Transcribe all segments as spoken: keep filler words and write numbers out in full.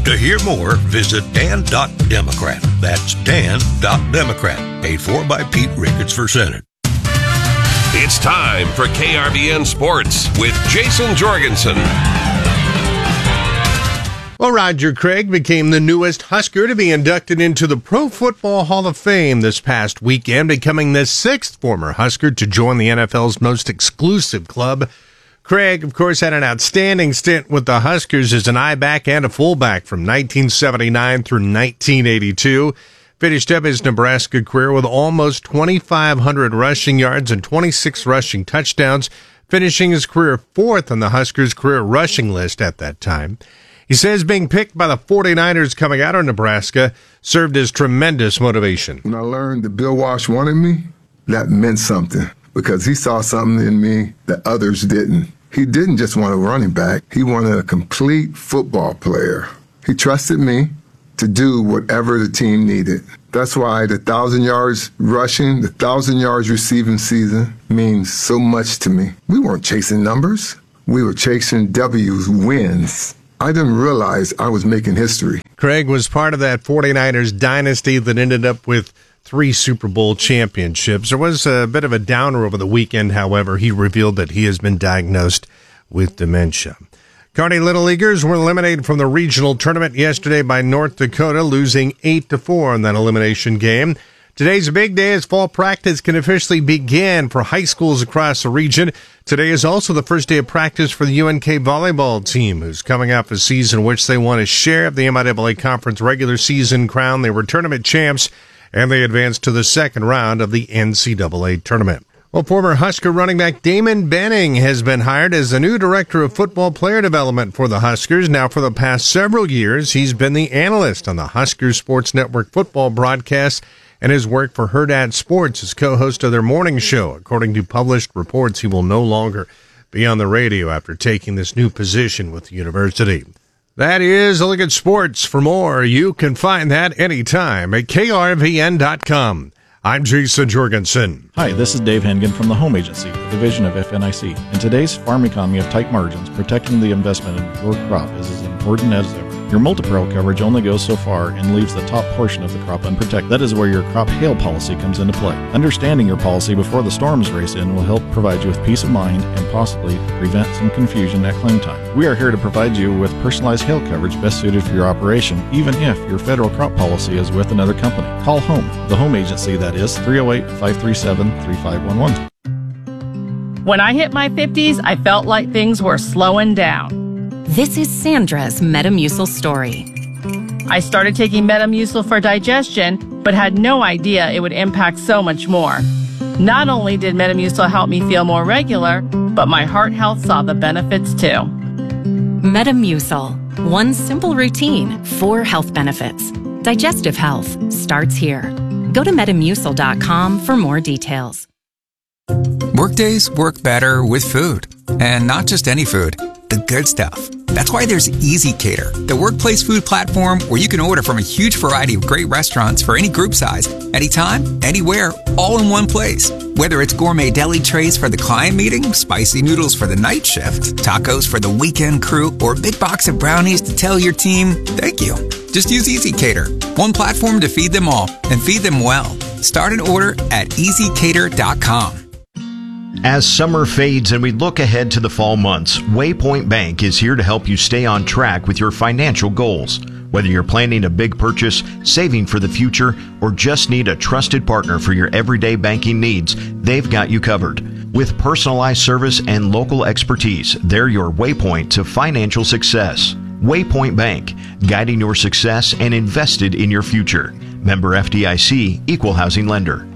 To hear more, visit dan dot democrat. That's dan dot democrat. Paid for by Pete Ricketts for Senate. It's time for K R B N Sports with Jason Jorgensen. Well, Roger Craig became the newest Husker to be inducted into the Pro Football Hall of Fame this past weekend, becoming the sixth former Husker to join the N F L's most exclusive club. Craig, of course, had an outstanding stint with the Huskers as an I-back and a fullback from nineteen seventy-nine through nineteen eighty-two. Finished up his Nebraska career with almost twenty-five hundred rushing yards and twenty-six rushing touchdowns, finishing his career fourth on the Huskers' career rushing list at that time. He says being picked by the forty-niners coming out of Nebraska served as tremendous motivation. When I learned that Bill Walsh wanted me, that meant something because he saw something in me that others didn't. He didn't just want a running back. He wanted a complete football player. He trusted me to do whatever the team needed. That's why the thousand yards rushing, the thousand yards receiving season means so much to me. We weren't chasing numbers. We were chasing W's, wins. I didn't realize I was making history. Craig was part of that forty-niners dynasty that ended up with three Super Bowl championships. There was a bit of a downer over the weekend, however. He revealed that he has been diagnosed with dementia. Kearney Little Leaguers were eliminated from the regional tournament yesterday by North Dakota, losing eight to four in that elimination game. Today's a big day as fall practice can officially begin for high schools across the region. Today is also the first day of practice for the U N K volleyball team, who's coming off a season in which they won a share of the M I A A Conference regular season crown. They were tournament champs, and they advanced to the second round of the N C double A tournament. Well, former Husker running back Damon Benning has been hired as the new director of football player development for the Huskers. Now, for the past several years, he's been the analyst on the Huskers Sports Network football broadcast and has worked for Hurrdat Sports as co-host of their morning show. According to published reports, he will no longer be on the radio after taking this new position with the university. That is a look at sports. For more, you can find that anytime at K R V N dot com. I'm Jason Jorgensen. Hi, this is Dave Hengen from the Home Agency, a division of F N I C. In today's farm economy of tight margins, protecting the investment in your crop is as important as ever. Your multi-peril coverage only goes so far and leaves the top portion of the crop unprotected. That is where your crop hail policy comes into play. Understanding your policy before the storms race in will help provide you with peace of mind and possibly prevent some confusion at claim time. We are here to provide you with personalized hail coverage best suited for your operation, even if your federal crop policy is with another company. Call Home, the Home Agency, that is three oh eight, five three seven, three five one one. When I hit my fifties, I felt like things were slowing down. This is Sandra's Metamucil story. I started taking Metamucil for digestion, but had no idea it would impact so much more. Not only did Metamucil help me feel more regular, but my heart health saw the benefits too. Metamucil. One simple routine, four health benefits. Digestive health starts here. Go to metamucil dot com for more details. Workdays work better with food. And not just any food, the good stuff. That's why there's EasyCater, the workplace food platform where you can order from a huge variety of great restaurants for any group size, anytime, anywhere, all in one place. Whether it's gourmet deli trays for the client meeting, spicy noodles for the night shift, tacos for the weekend crew, or a big box of brownies to tell your team, thank you. Just use EasyCater, one platform to feed them all and feed them well. Start an order at easy cater dot com. As summer fades and we look ahead to the fall months, Waypoint Bank is here to help you stay on track with your financial goals. Whether you're planning a big purchase, saving for the future, or just need a trusted partner for your everyday banking needs, they've got you covered. With personalized service and local expertise, they're your waypoint to financial success. Waypoint Bank, guiding your success and invested in your future. Member F D I C, Equal Housing Lender.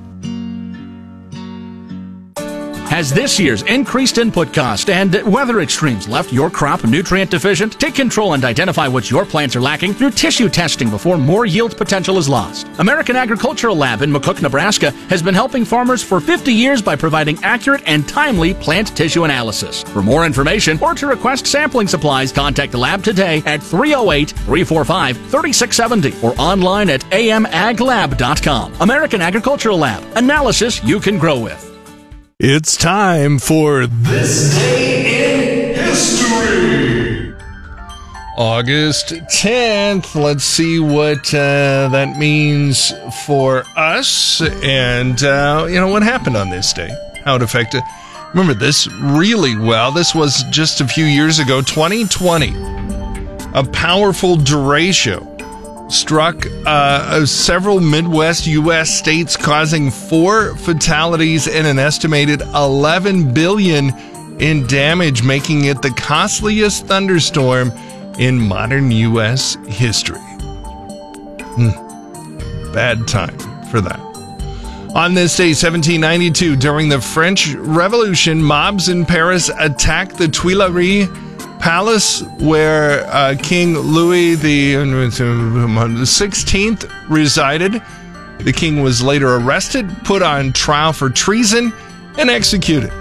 Has this year's increased input cost and weather extremes left your crop nutrient deficient? Take control and identify what your plants are lacking through tissue testing before more yield potential is lost. American Agricultural Lab in McCook, Nebraska has been helping farmers for fifty years by providing accurate and timely plant tissue analysis. For more information or to request sampling supplies, contact the lab today at three oh eight, three four five, three six seven zero or online at a m ag lab dot com. American Agricultural Lab. Analysis you can grow with. It's time for This Day in History. August tenth. Let's see what uh, that means for us and, uh, you know, what happened on this day, how it affected. Remember this really well. This was just a few years ago, twenty twenty. A powerful derecho struck uh, several Midwest U S states, causing four fatalities and an estimated eleven billion dollars in damage, making it the costliest thunderstorm in modern U S history. Hmm. Bad time for that. On this day, seventeen ninety-two, during the French Revolution, mobs in Paris attacked the Tuileries Palace, where uh, King Louis the sixteenth resided. The king was later arrested, put on trial for treason, and executed.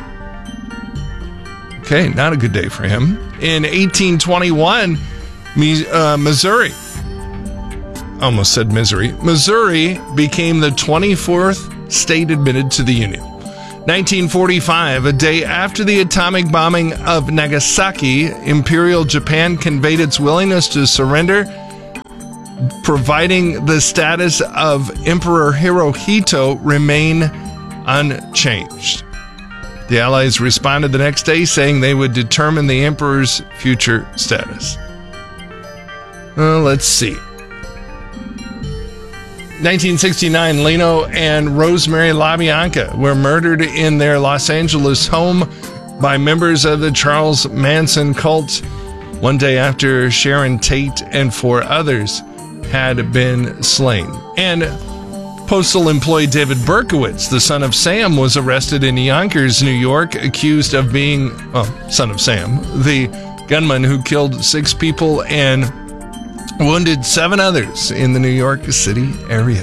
Okay, not a good day for him. In eighteen twenty-one, uh, Missouri, almost said misery, Missouri became the twenty-fourth state admitted to the Union. nineteen forty-five, a day after the atomic bombing of Nagasaki, Imperial Japan conveyed its willingness to surrender, providing the status of Emperor Hirohito remain unchanged. The Allies responded the next day, saying they would determine the emperor's future status. Uh, let's see. nineteen sixty-nine, Leno and Rosemary LaBianca were murdered in their Los Angeles home by members of the Charles Manson cult one day after Sharon Tate and four others had been slain. And postal employee David Berkowitz, the son of Sam, was arrested in Yonkers, New York, accused of being, well, son of Sam, the gunman who killed six people and wounded seven others in the New York City area.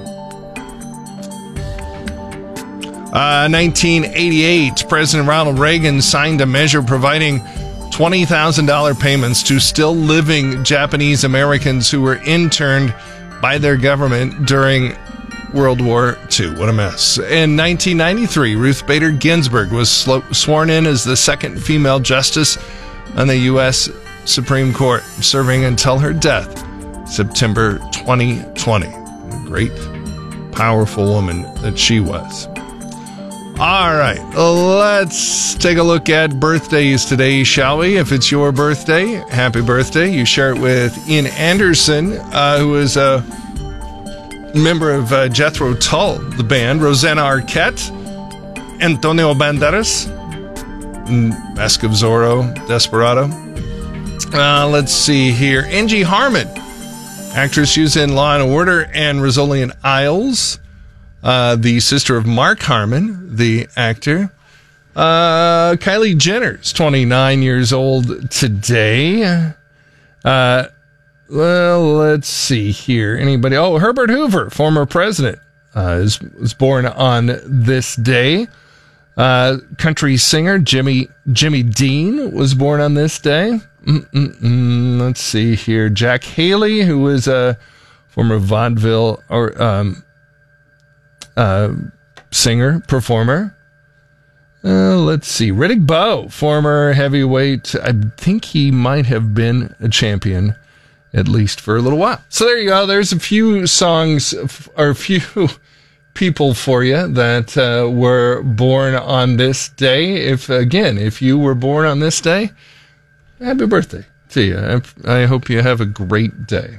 Uh, nineteen eighty-eight, President Ronald Reagan signed a measure providing twenty thousand dollars payments to still living Japanese Americans who were interned by their government during World War Two. What a mess. In nineteen ninety-three, Ruth Bader Ginsburg was sl- sworn in as the second female justice on the U S Supreme Court, serving until her death, September twenty twenty. A great, powerful woman that she was. All right, let's take a look at birthdays today, shall we? If it's your birthday, happy birthday. You share it with Ian Anderson, uh, who is a member of uh, Jethro Tull, the band, Rosanna Arquette, Antonio Banderas, Mask of Zorro, Desperado. Uh, let's see here. Angie Harmon, actress used in Law and Order and Rizzoli Isles, uh, the sister of Mark Harmon, the actor. Uh, Kylie Jenner's twenty-nine years old today. Uh, Well, let's see here. Anybody? Oh, Herbert Hoover, former president, uh, is, was born on this day. Uh, country singer Jimmy Jimmy Dean was born on this day. Mm-mm-mm. Let's see here. Jack Haley, who was a former vaudeville or um, uh, singer, performer. Uh, let's see. Riddick Bowe, former heavyweight. I think he might have been a champion, at least for a little while. So there you go. There's a few songs or a few people for you that uh, were born on this day. If, again, if you were born on this day, happy birthday to you. I, I hope you have a great day.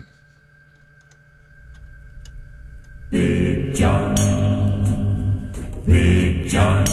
Big John, Big John.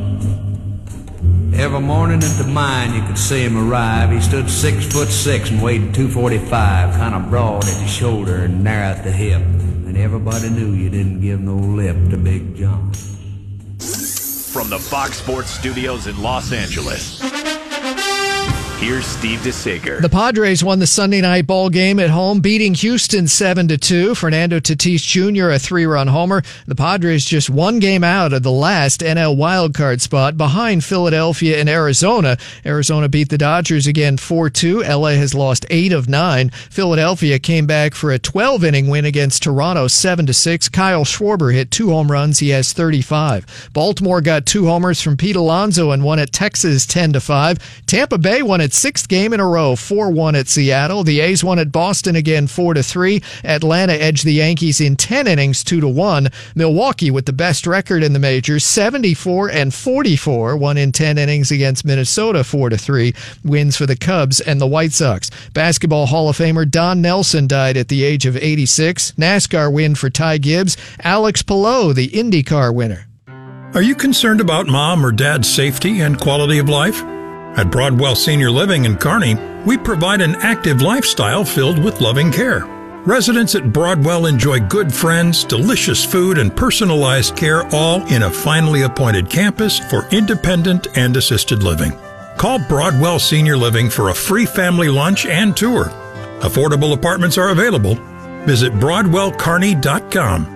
Every morning at the mine you could see him arrive. He stood six foot six and weighed two forty-five, kind of broad at the shoulder and narrow at the hip. And everybody knew you didn't give no lip to Big John. From the Fox Sports Studios in Los Angeles, here's Steve DeSager. The Padres won the Sunday night ball game at home, beating Houston seven to two. Fernando Tatis Junior, a three-run homer. The Padres just one game out of the last N L wildcard spot behind Philadelphia and Arizona. Arizona beat the Dodgers again four two. L A has lost eight of nine. Philadelphia came back for a twelve-inning win against Toronto seven to six. Kyle Schwarber hit two home runs. He has thirty-five. Baltimore got two homers from Pete Alonso and won at Texas ten to five. Tampa Bay won at its sixth game in a row, four one at Seattle. The A's won at Boston again, four to three. Atlanta edged the Yankees in ten innings, two to one. Milwaukee, with the best record in the majors, seventy-four and forty-four, won in ten innings against Minnesota, four to three. Wins for the Cubs and the White Sox. Basketball Hall of Famer Don Nelson died at the age of eighty-six. NASCAR win for Ty Gibbs. Alex Palou, the IndyCar winner. Are you concerned about mom or dad's safety and quality of life? At Broadwell Senior Living in Kearney, we provide an active lifestyle filled with loving care. Residents at Broadwell enjoy good friends, delicious food, and personalized care, all in a finely appointed campus for independent and assisted living. Call Broadwell Senior Living for a free family lunch and tour. Affordable apartments are available. Visit broadwell kearney dot com.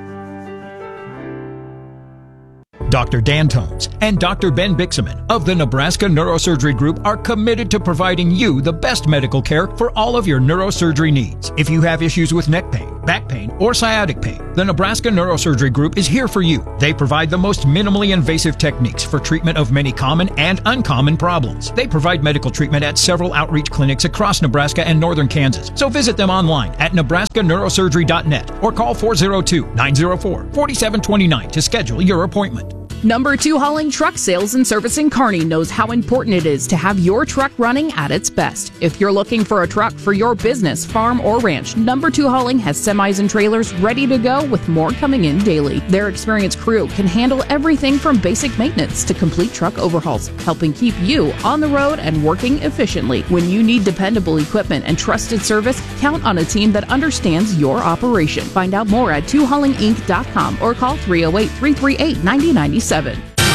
Doctor Dan Tones and Doctor Ben Bixaman of the Nebraska Neurosurgery Group are committed to providing you the best medical care for all of your neurosurgery needs. If you have issues with neck pain, back pain, or sciatic pain, the Nebraska Neurosurgery Group is here for you. They provide the most minimally invasive techniques for treatment of many common and uncommon problems. They provide medical treatment at several outreach clinics across Nebraska and northern Kansas. So visit them online at nebraska neurosurgery dot net or call four oh two, nine oh four, four seven two nine to schedule your appointment. Number two Hauling Truck Sales and Service in Kearney knows how important it is to have your truck running at its best. If you're looking for a truck for your business, farm, or ranch, Number two Hauling has semis and trailers ready to go with more coming in daily. Their experienced crew can handle everything from basic maintenance to complete truck overhauls, helping keep you on the road and working efficiently. When you need dependable equipment and trusted service, count on a team that understands your operation. Find out more at two hauling inc dot com or call three oh eight, three three eight, nine oh nine seven.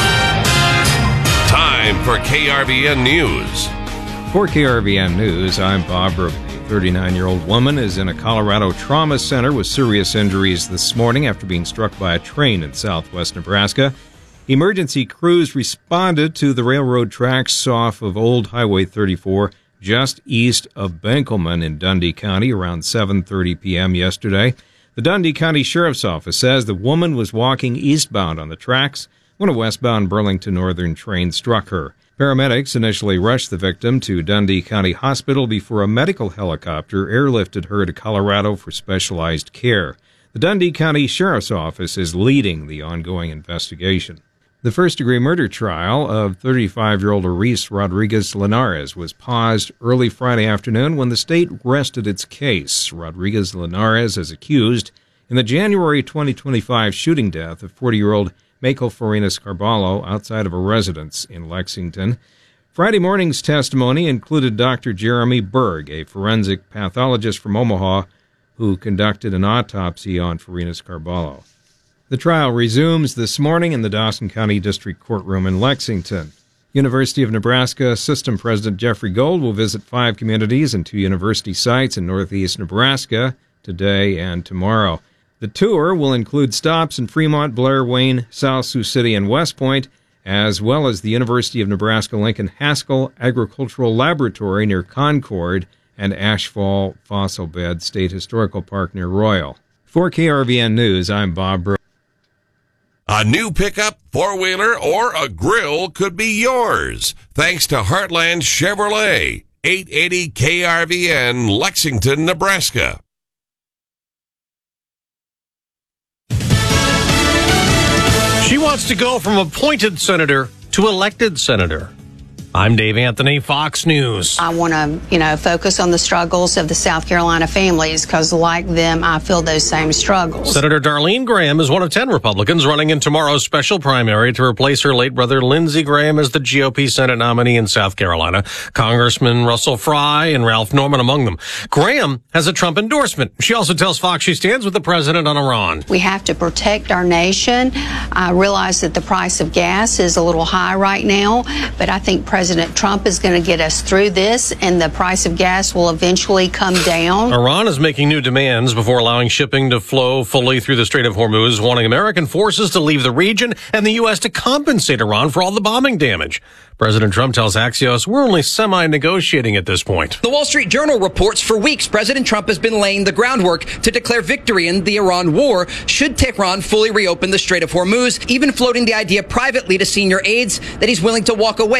Time for K R V N News. For K R V N News, I'm Bob Ruby. A thirty-nine-year-old woman is in a Colorado trauma center with serious injuries this morning after being struck by a train in southwest Nebraska. Emergency crews responded to the railroad tracks off of Old Highway thirty-four just east of Benkelman in Dundee County around seven thirty p.m. yesterday. The Dundee County Sheriff's Office says the woman was walking eastbound on the tracks when a westbound Burlington Northern train struck her. Paramedics initially rushed the victim to Dundee County Hospital before a medical helicopter airlifted her to Colorado for specialized care. The Dundee County Sheriff's Office is leading the ongoing investigation. The first-degree murder trial of thirty-five-year-old Aris Rodriguez Linares was paused early Friday afternoon when the state rested its case. Rodriguez Linares is accused in the January twenty twenty-five shooting death of forty-year-old Michael Farinas Carballo outside of a residence in Lexington. Friday morning's testimony included Doctor Jeremy Berg, a forensic pathologist from Omaha, who conducted an autopsy on Farinas Carballo. The trial resumes this morning in the Dawson County District Courtroom in Lexington. University of Nebraska System President Jeffrey Gold will visit five communities and two university sites in northeast Nebraska today and tomorrow. The tour will include stops in Fremont, Blair, Wayne, South Sioux City, and West Point, as well as the University of Nebraska-Lincoln Haskell Agricultural Laboratory near Concord and Ashfall Fossil Bed State Historical Park near Royal. For K R V N News, I'm Bob Burr. A new pickup, four-wheeler, or a grill could be yours, thanks to Heartland Chevrolet, eight eighty K R V N, Lexington, Nebraska. She wants to go from appointed senator to elected senator. I'm Dave Anthony, Fox News. I want to, you know, focus on the struggles of the South Carolina families because, like them, I feel those same struggles. Senator Darlene Graham is one of ten Republicans running in tomorrow's special primary to replace her late brother Lindsey Graham as the G O P Senate nominee in South Carolina. Congressman Russell Fry and Ralph Norman among them. Graham has a Trump endorsement. She also tells Fox she stands with the president on Iran. We have to protect our nation. I realize that the price of gas is a little high right now, but I think President President Trump is going to get us through this, and the price of gas will eventually come down. Iran is making new demands before allowing shipping to flow fully through the Strait of Hormuz, wanting American forces to leave the region and the U S to compensate Iran for all the bombing damage. President Trump tells Axios, we're only semi-negotiating at this point. The Wall Street Journal reports for weeks President Trump has been laying the groundwork to declare victory in the Iran war should Tehran fully reopen the Strait of Hormuz, even floating the idea privately to senior aides that he's willing to walk away without a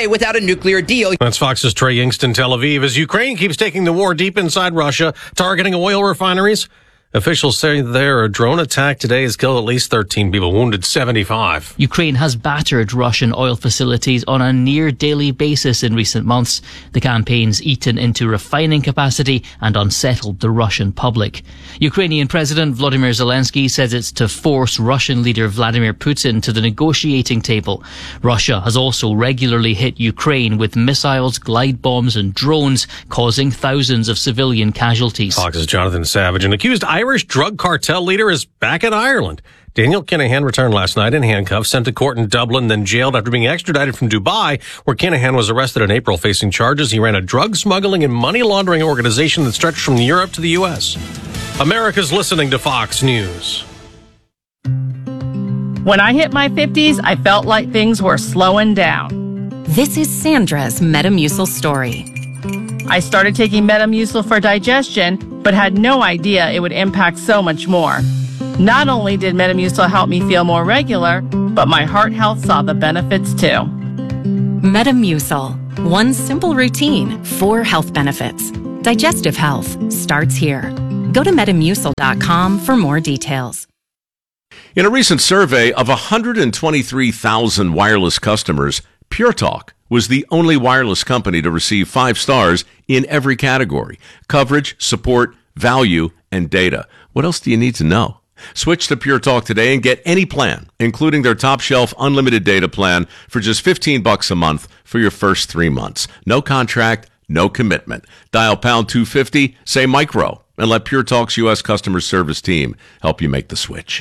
nuclear deal. That's Fox's Trey Yingst in Tel Aviv. As Ukraine keeps taking the war deep inside Russia, targeting oil refineries, officials say there a drone attack today has killed at least thirteen people, wounded seventy-five. Ukraine has battered Russian oil facilities on a near daily basis in recent months. The campaign's eaten into refining capacity and unsettled the Russian public. Ukrainian President Volodymyr Zelensky says it's to force Russian leader Vladimir Putin to the negotiating table. Russia has also regularly hit Ukraine with missiles, glide bombs and drones, causing thousands of civilian casualties. Fox's Jonathan Savage, an accused Irish drug cartel leader, is back in Ireland. Daniel Kinahan returned last night in handcuffs, sent to court in Dublin, then jailed after being extradited from Dubai, where Kinahan was arrested in April facing charges. He ran a drug smuggling and money laundering organization that stretched from Europe to the U S. America's listening to Fox News. When I hit my fifties, I felt like things were slowing down. This is Sandra's Metamucil story. I started taking Metamucil for digestion, but had no idea it would impact so much more. Not only did Metamucil help me feel more regular, but my heart health saw the benefits too. Metamucil. One simple routine, four health benefits. Digestive health starts here. Go to metamucil dot com for more details. In a recent survey of one hundred twenty-three thousand wireless customers, Pure Talk was the only wireless company to receive five stars in every category: coverage, support, value, and data. What else do you need to know? Switch to Pure Talk today and get any plan, including their top shelf unlimited data plan, for just fifteen bucks a month for your first three months. No contract, no commitment. Dial pound two fifty, say micro, and let Pure Talk's U S customer service team help you make the switch.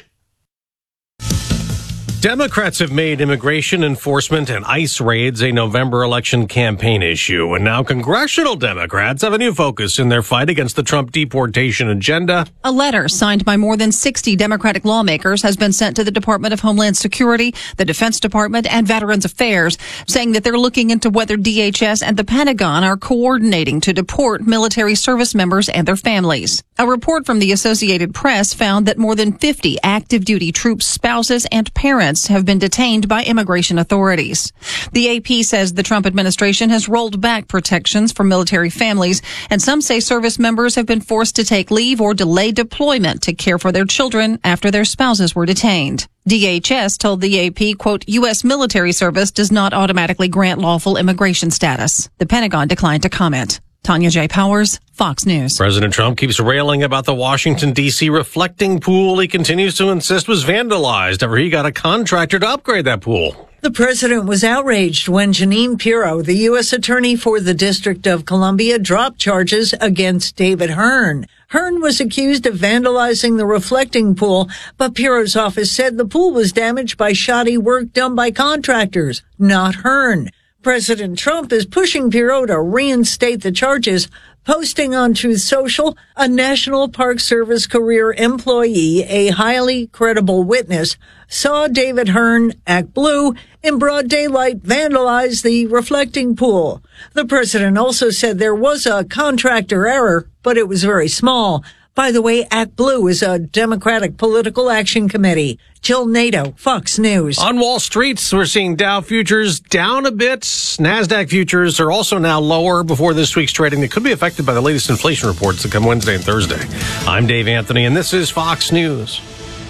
Democrats have made immigration enforcement and ICE raids a November election campaign issue, and now congressional Democrats have a new focus in their fight against the Trump deportation agenda. A letter signed by more than sixty Democratic lawmakers has been sent to the Department of Homeland Security, the Defense Department, and Veterans Affairs, saying that they're looking into whether D H S and the Pentagon are coordinating to deport military service members and their families. A report from the Associated Press found that more than fifty active duty troops' spouses and parents have been detained by immigration authorities. The A P says the Trump administration has rolled back protections for military families, and some say service members have been forced to take leave or delay deployment to care for their children after their spouses were detained. D H S told the A P, quote, U S military service does not automatically grant lawful immigration status. The Pentagon declined to comment. Tanya J. Powers, Fox News. President Trump keeps railing about the Washington, D C reflecting pool he continues to insist was vandalized after he got a contractor to upgrade that pool. The president was outraged when Jeanine Pirro, the U S attorney for the District of Columbia, dropped charges against David Hearn. Hearn was accused of vandalizing the reflecting pool, but Pirro's office said the pool was damaged by shoddy work done by contractors, not Hearn. President Trump is pushing Pirro to reinstate the charges, posting on Truth Social, a National Park Service career employee, a highly credible witness, saw David Hearn, act blue, in broad daylight vandalize the reflecting pool. The president also said there was a contractor error, but it was very small. By the way, Act Blue is a Democratic Political Action Committee. Jill Nato, Fox News. On Wall Street, we're seeing Dow futures down a bit. NASDAQ futures are also now lower before this week's trading that could be affected by the latest inflation reports that come Wednesday and Thursday. I'm Dave Anthony, and this is Fox News.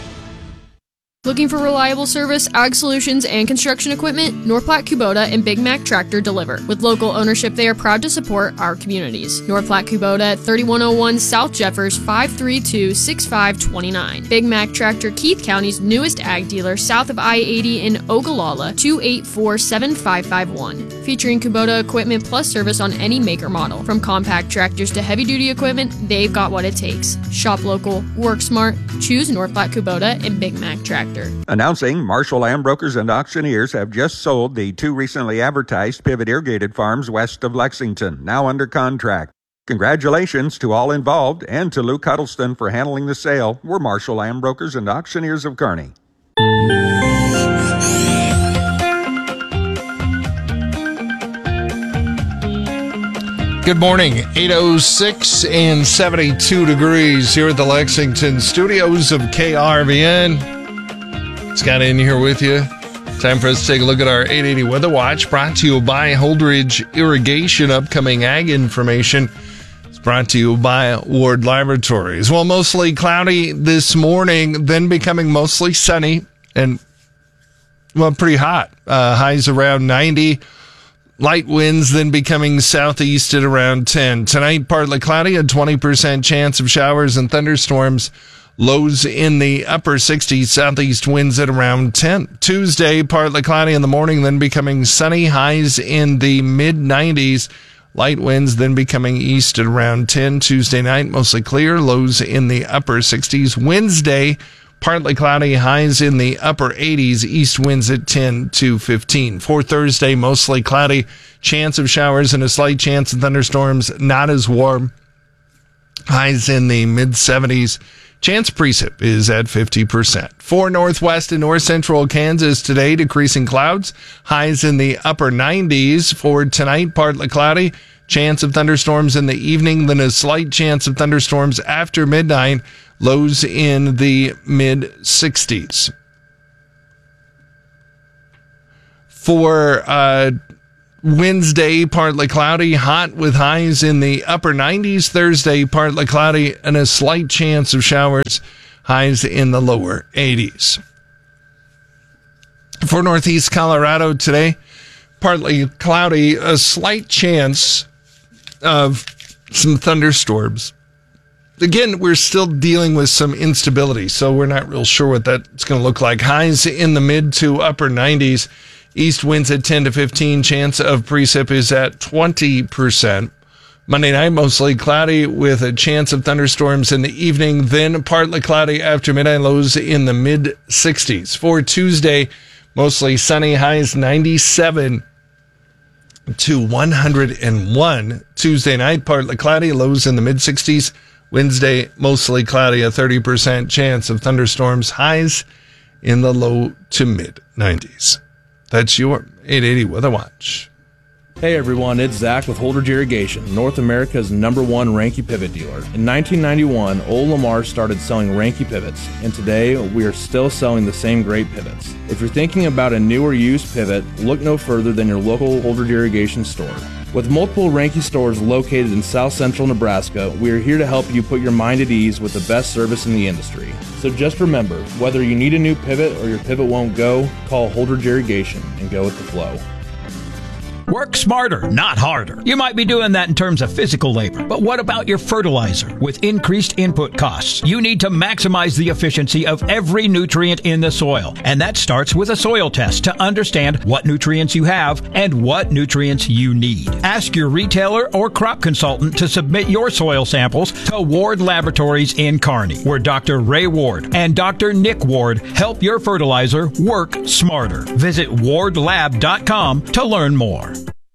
Looking for reliable service, ag solutions, and construction equipment? North Platte Kubota and Big Mac Tractor deliver. With local ownership, they are proud to support our communities. North Platte Kubota at thirty-one oh one South Jeffers, five three two, six five two nine. Big Mac Tractor, Keith County's newest ag dealer, south of I eighty in Ogallala, two eight four, seven five five one. Featuring Kubota equipment plus service on any make or model. From compact tractors to heavy-duty equipment, they've got what it takes. Shop local, work smart, choose North Platte Kubota and Big Mac Tractor. Announcing Marshall Land Brokers and Auctioneers have just sold the two recently advertised pivot irrigated farms west of Lexington, now under contract. Congratulations to all involved and to Luke Huddleston for handling the sale. We're Marshall Land Brokers and Auctioneers of Kearney. Good morning. eight oh six and seventy-two degrees here at the Lexington studios of K R V N. Scott in here with you. Time for us to take a look at our eight eighty Weather Watch, brought to you by Holdridge Irrigation. Upcoming ag information is brought to you by Ward Laboratories. Well, mostly cloudy this morning, then becoming mostly sunny and, well, pretty hot. Uh, highs around ninety. Light winds then becoming southeast at around ten. Tonight, partly cloudy, a twenty percent chance of showers and thunderstorms. Lows in the upper sixties, southeast winds at around ten. Tuesday, partly cloudy in the morning, then becoming sunny. Highs in the mid nineties. Light winds then becoming east at around ten. Tuesday night, mostly clear. Lows in the upper sixties. Wednesday, partly cloudy, highs in the upper eighties, east winds at ten to fifteen. For Thursday, mostly cloudy, chance of showers and a slight chance of thunderstorms, not as warm. Highs in the mid seventies. Chance precip is at fifty percent. For northwest and north central Kansas today, decreasing clouds, highs in the upper nineties. For tonight, partly cloudy, chance of thunderstorms in the evening, then a slight chance of thunderstorms after midnight. Lows in the mid sixties. For uh, Wednesday, partly cloudy, hot with highs in the upper nineties. Thursday, partly cloudy and a slight chance of showers, highs in the lower eighties. For northeast Colorado today, partly cloudy, a slight chance of some thunderstorms. Again, we're still dealing with some instability, so we're not real sure what that's going to look like. Highs in the mid to upper nineties. East winds at ten to fifteen. Chance of precip is at twenty percent. Monday night, mostly cloudy with a chance of thunderstorms in the evening. Then partly cloudy after midnight, lows in the mid sixties. For Tuesday, mostly sunny, highs ninety-seven to one hundred one. Tuesday night, partly cloudy, lows in the mid sixties. Wednesday, mostly cloudy, a thirty percent chance of thunderstorms, highs in the low to mid nineties. That's your eight eighty Weather Watch. Hey everyone, it's Zach with Holdridge Irrigation, North America's number one Ranky pivot dealer. In nineteen ninety-one, Old Lamar started selling Ranky pivots, and today we are still selling the same great pivots. If you're thinking about a new or used pivot, look no further than your local Holdridge Irrigation store. With multiple Ranky stores located in south central Nebraska, we are here to help you put your mind at ease with the best service in the industry. So just remember, whether you need a new pivot or your pivot won't go, call Holdridge Irrigation and go with the flow. Work smarter, not harder. You might be doing that in terms of physical labor, but what about your fertilizer? With increased input costs, you need to maximize the efficiency of every nutrient in the soil. And that starts with a soil test to understand what nutrients you have and what nutrients you need. Ask your retailer or crop consultant to submit your soil samples to Ward Laboratories in Kearney, where Doctor Ray Ward and Doctor Nick Ward help your fertilizer work smarter. Visit ward lab dot com to learn more.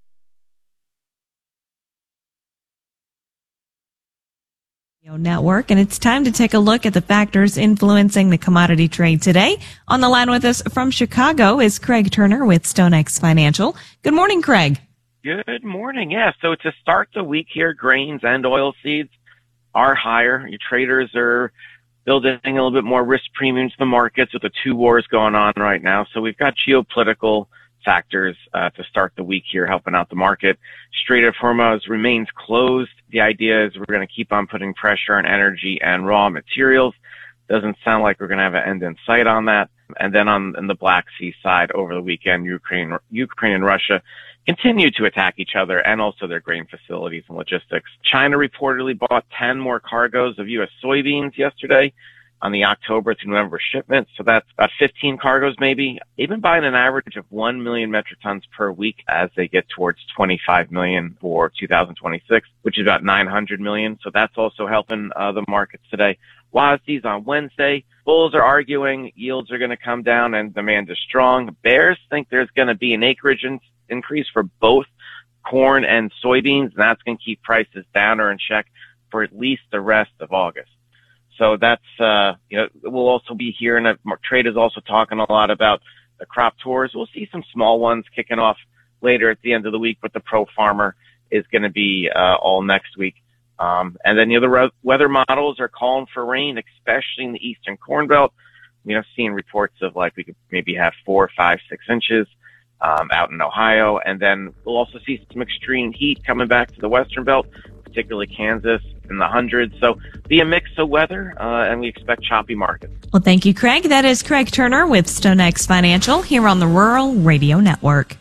Network, and it's time to take a look at the factors influencing the commodity trade today. On the line with us from Chicago is Craig Turner with StoneX Financial. Good morning, Craig. Good morning. Yeah, so to start the week here, grains and oil seeds are higher. Your traders are building a little bit more risk premium to the markets with the two wars going on right now. So we've got geopolitical factors uh, to start the week here helping out the market. Strait of Hormuz remains closed. The idea is we're going to keep on putting pressure on energy and raw materials. Doesn't sound like we're going to have an end in sight on that. And then on, on the Black Sea side over the weekend, Ukraine, Ukraine and Russia continue to attack each other and also their grain facilities and logistics. China reportedly bought ten more cargoes of U S soybeans yesterday on the October to November shipment. So that's about fifteen cargoes maybe. They've been buying an average of one million metric tons per week as they get towards twenty-five million for two thousand twenty-six, which is about nine hundred million. So that's also helping uh, the markets today. W A S Ds on Wednesday. Bulls are arguing yields are going to come down and demand is strong. Bears think there's going to be an acreage in- increase for both corn and soybeans, and that's going to keep prices down or in check for at least the rest of August. So that's, uh, you know, we'll also be hearing that trade is also talking a lot about the crop tours. We'll see some small ones kicking off later at the end of the week, but the pro farmer is going to be, uh, all next week. Um, and then, you know, the re- weather models are calling for rain, especially in the eastern corn belt. you know, seeing reports of like we could maybe have four, five, six inches um, out in Ohio. And then we'll also see some extreme heat coming back to the Western Belt, particularly Kansas in the hundreds. So be a mix of weather, uh, and we expect choppy markets. Well, thank you, Craig. That is Craig Turner with StoneX Financial here on the Rural Radio Network.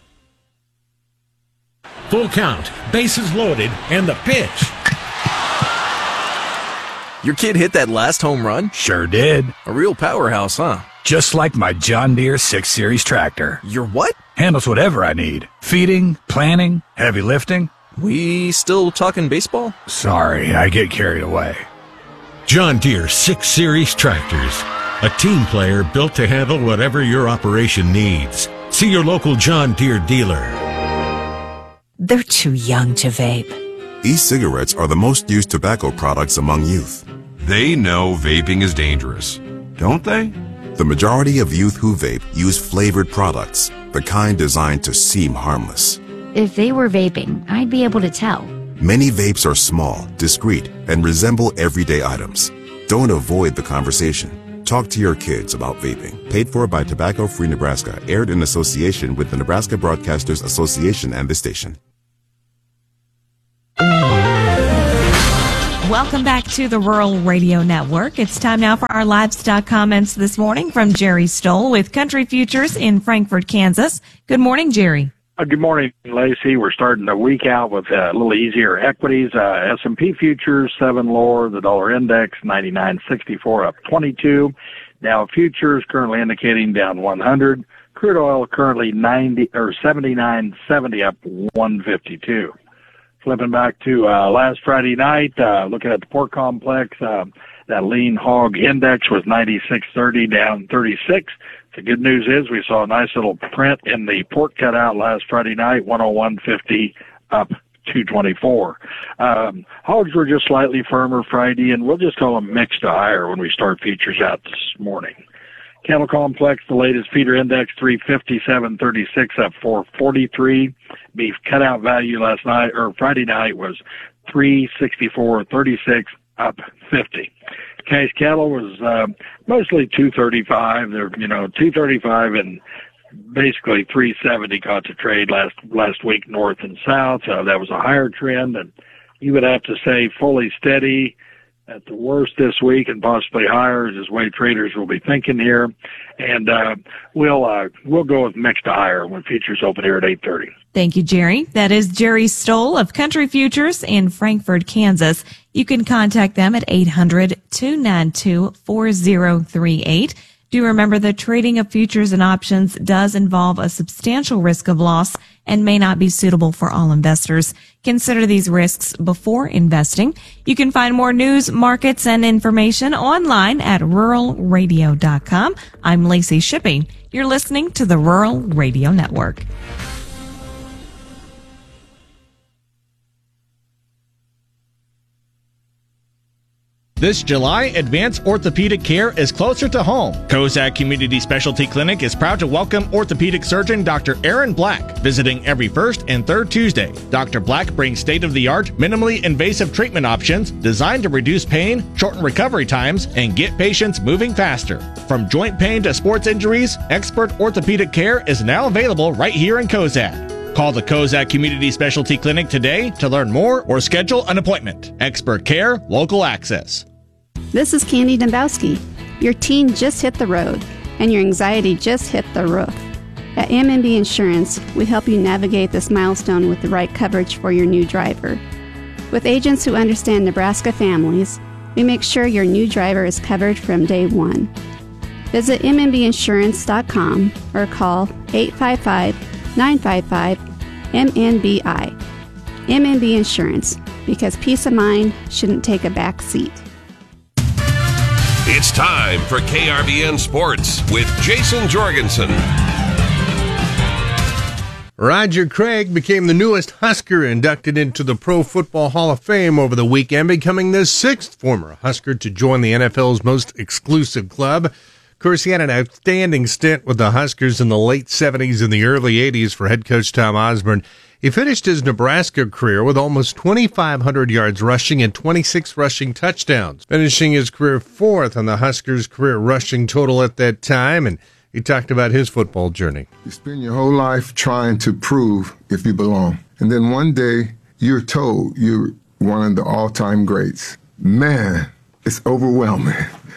Full count, bases loaded, and the pitch. Your kid hit that last home run? Sure did. A real powerhouse, huh? Just like my John Deere six series tractor. Your what? Handles whatever I need. Feeding, planting, heavy lifting. We still talking baseball? Sorry, I get carried away. John Deere six series tractors. A team player built to handle whatever your operation needs. See your local John Deere dealer. They're too young to vape. E-cigarettes are the most used tobacco products among youth. They know vaping is dangerous, don't they? The majority of youth who vape use flavored products, the kind designed to seem harmless. If they were vaping, I'd be able to tell. Many vapes are small, discreet, and resemble everyday items. Don't avoid the conversation. Talk to your kids about vaping. Paid for by Tobacco Free Nebraska. Aired in association with the Nebraska Broadcasters Association and the station. Welcome back to the Rural Radio Network. It's time now for our livestock comments this morning from Jerry Stoll with Country Futures in Frankfort, Kansas. Good morning, Jerry. Uh, good morning, Lacey. We're starting the week out with uh, a little easier equities. Uh, S and P futures, seven lower. The dollar index, ninety-nine sixty-four, up twenty-two. Dow futures currently indicating down one hundred. Crude oil currently ninety or seventy-nine seventy, up one fifty-two. Flipping back to uh, last Friday night, uh, looking at the pork complex, uh, that lean hog index was ninety-six thirty, down thirty-six. The good news is we saw a nice little print in the pork cutout last Friday night, one oh one fifty, up two twenty-four. Um, hogs were just slightly firmer Friday, and we'll just call them mixed to higher when we start features out this morning. Cattle complex, the latest feeder index, three fifty-seven thirty-six, up four forty-three. Beef cutout value last night, or Friday night, was three sixty-four thirty-six, up fifty. Cash cattle was uh, mostly two thirty-five. They're, you know, two thirty-five and basically three seventy caught the trade last last week, north and south. So that was a higher trend, and you would have to say fully steady at the worst this week and possibly higher is the way traders will be thinking here. And uh, we'll uh, we'll go with mixed to higher when futures open here at eight thirty. Thank you, Jerry. That is Jerry Stoll of Country Futures in Frankfort, Kansas. You can contact them at eight hundred, two nine two, four zero three eight. Do remember that trading of futures and options does involve a substantial risk of loss and may not be suitable for all investors. Consider these risks before investing. You can find more news, markets, and information online at rural radio dot com. I'm Lacey Shipping. You're listening to the Rural Radio Network. This July, advanced orthopedic care is closer to home. Kozak Community Specialty Clinic is proud to welcome orthopedic surgeon Doctor Aaron Black, visiting every first and third Tuesday. Doctor Black brings state-of-the-art, minimally invasive treatment options designed to reduce pain, shorten recovery times, and get patients moving faster. From joint pain to sports injuries, expert orthopedic care is now available right here in Kozak. Call the Kozak Community Specialty Clinic today to learn more or schedule an appointment. Expert care, local access. This is Candy Dembowski. Your teen just hit the road, and your anxiety just hit the roof. At M and B Insurance, we help you navigate this milestone with the right coverage for your new driver. With agents who understand Nebraska families, we make sure your new driver is covered from day one. Visit m n b insurance dot com or call eight five five, nine five five, M N B I. M and B Insurance, because peace of mind shouldn't take a back seat. It's time for K R V N Sports with Jason Jorgensen. Roger Craig became the newest Husker inducted into the Pro Football Hall of Fame over the weekend, becoming the sixth former Husker to join the N F L's most exclusive club. Of course, he had an outstanding stint with the Huskers in the late seventies and the early eighties for head coach Tom Osborne. He finished his Nebraska career with almost twenty-five hundred yards rushing and twenty-six rushing touchdowns, finishing his career fourth on the Huskers' career rushing total at that time, and he talked about his football journey. You spend your whole life trying to prove if you belong, and then one day you're told you're one of the all-time greats. Man, it's overwhelming.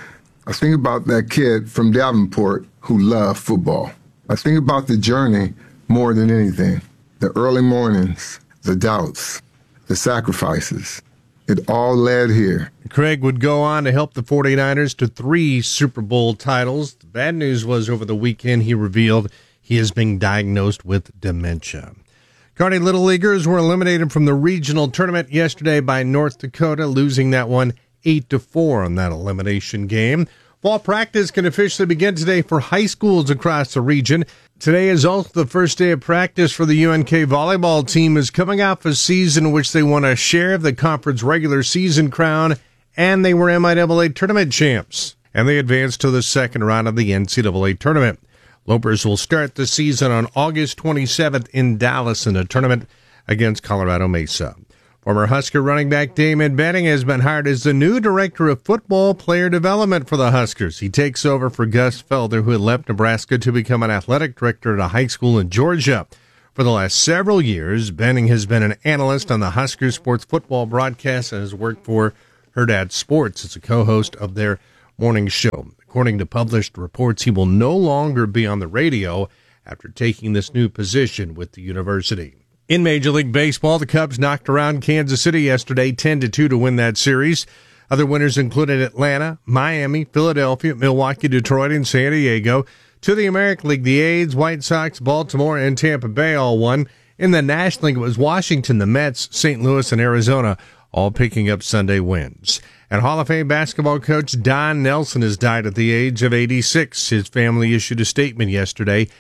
I think about that kid from Davenport who loved football. I think about the journey more than anything. The early mornings, the doubts, the sacrifices. It all led here. Craig would go on to help the 49ers to three Super Bowl titles. The bad news was over the weekend he revealed he is being diagnosed with dementia. Kearney Little Leaguers were eliminated from the regional tournament yesterday by North Dakota, losing that one eight to four on that elimination game. Fall practice can officially begin today for high schools across the region. Today is also the first day of practice for the U N K volleyball team, is coming off a season in which they won a share of the conference regular season crown, and they were M I A A tournament champs, and they advanced to the second round of the N C double A tournament. Lopers will start the season on August twenty-seventh in Dallas in a tournament against Colorado Mesa. Former Husker running back Damon Benning has been hired as the new director of football player development for the Huskers. He takes over for Gus Felder, who had left Nebraska to become an athletic director at a high school in Georgia. For the last several years, Benning has been an analyst on the Huskers sports football broadcast and has worked for Her Dad Sports as a co-host of their morning show. According to published reports, he will no longer be on the radio after taking this new position with the university. In Major League Baseball, the Cubs knocked around Kansas City yesterday ten to two to win that series. Other winners included Atlanta, Miami, Philadelphia, Milwaukee, Detroit, and San Diego. To the American League, the A's, White Sox, Baltimore, and Tampa Bay all won. In the National League, it was Washington, the Mets, Saint Louis, and Arizona all picking up Sunday wins. And Hall of Fame basketball coach Don Nelson has died at the age of eighty-six. His family issued a statement yesterday